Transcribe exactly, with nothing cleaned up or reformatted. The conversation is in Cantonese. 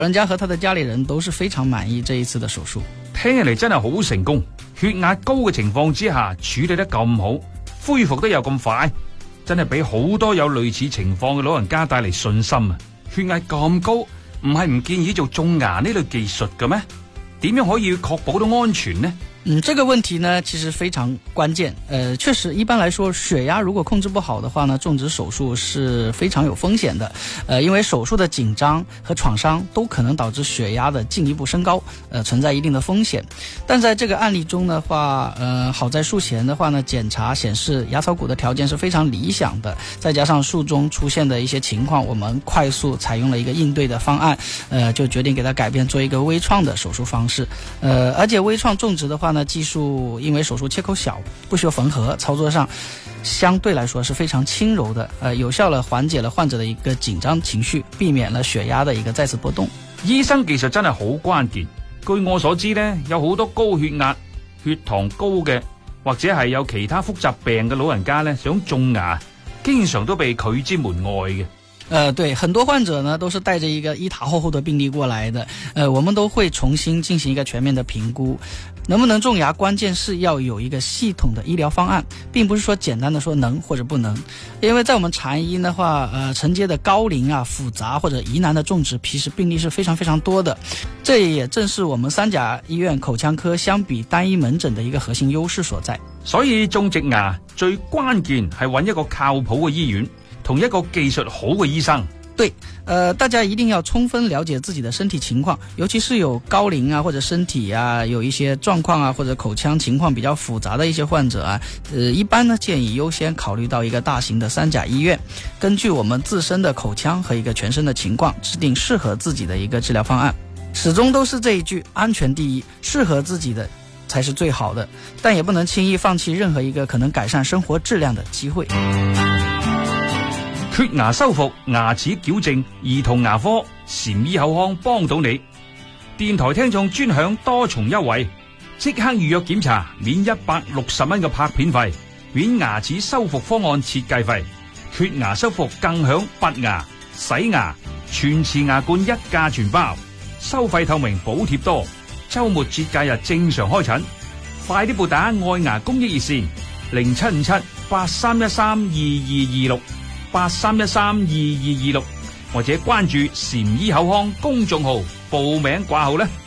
人家和他的家里人都是非常滿意這一次的手術。 聽起嚟真係好成功，血壓高嘅情況之下處理得咁好，恢復得又咁快，真係俾好多有類似情況嘅老人家帶嚟信心啊！血壓咁高，唔係唔建議做種牙呢類技術嘅咩？點樣可以確保到安全呢？ 嗯，這個問題呢，其實非常關鍵。呃，確實，一般來說，血壓如果控制不好的話呢，種植手術是非常有風險的。呃，因為手術的緊張和創傷都可能導致血壓的進一步升高，呃，存在一定的風險。但在這個案例中的話，呃，好在術前的話呢，檢查顯示牙槽骨的條件是非常理想的，再加上術中出現的一些情況，我們快速採用了一個應對的方案，呃，就決定給它改變做一個微創的手術方式。呃，而且微創種植的話呢，技術因為手術切口小，不需要縫合，操作上相對來說是非常輕柔的，呃，有效地緩解了患者的一個緊張情緒，避免了血壓的一個再次波動。 醫生技術真係好關鍵。據我所知呢，有好多高血壓、血糖高嘅，或者係有其他複雜病嘅老人家呢，想種牙，經常都被拒之門外嘅。 呃，對，很多患者呢都是帶着一個一塌糊塗的病例過來的，呃，我們都會重新進行一個全面的評估，能不能種牙，關鍵是要有一個系統的醫療方案，並不是說簡單的說能或者不能，因為在我們禪醫的話，呃，承接的高齡啊、複雜或者疑難的種植其實病例是非常非常多的，這也正是我們三甲醫院口腔科相比單一門診的一個核心優勢所在。 所以種植牙最關鍵係揾一個靠譜嘅醫院，同一個技術好嘅醫生。 對，呃，大家一定要充分了解自己的身體情況，尤其是有高齡啊，或者身體啊有一些狀況啊，或者口腔情況比較複雜的一些患者啊，呃，一般呢建議優先考慮到一個大型的三甲醫院，根據我們自身的口腔和一個全身的情況，制定適合自己的一個治療方案。始終都是這一句，安全第一，適合自己的才是最好的，但也不能輕易放棄任何一個可能改善生活質量的機會。 缺牙修復、牙齒矯正、兒童牙科、禪醫口腔幫到你。電台聽眾專享多重優惠，即刻預約檢查，免一百六十蚊嘅拍片費，免牙齒修復方案設計費。缺牙修復更享拔牙、洗牙、全瓷牙冠一價全包，收費透明，補貼多。週末節假日正常開診，快啲撥打愛牙公益熱線零七五七八三一三二二二六。八三一三二二二六，或者關注禪醫口腔公眾號報名掛號呢。